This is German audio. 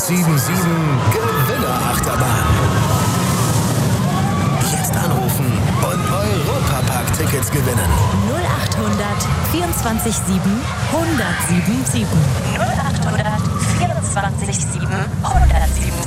1077 Gewinnerachterbahn. Jetzt anrufen und Europapark-Tickets gewinnen. 0800 24 7 1077. 0800 24 7 1077.